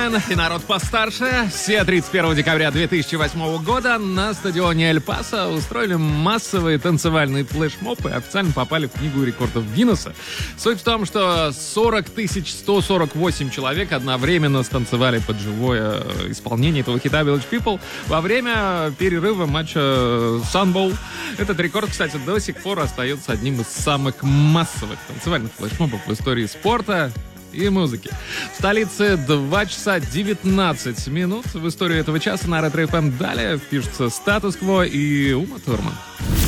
И народ постарше. Все 31 декабря 2008 года на стадионе Эль-Пасо устроили массовые танцевальные флешмобы и официально попали в Книгу рекордов Гиннесса. Суть в том, что 40 148 человек одновременно станцевали под живое исполнение этого хита Village People во время перерыва матча Sun Bowl. Этот рекорд, кстати, до сих пор остается одним из самых массовых танцевальных флешмобов в истории спорта и музыки. В столице 2 часа 19 минут. В историю этого часа на Ретро FM далее впишутся Статус Кво и Ума Турман.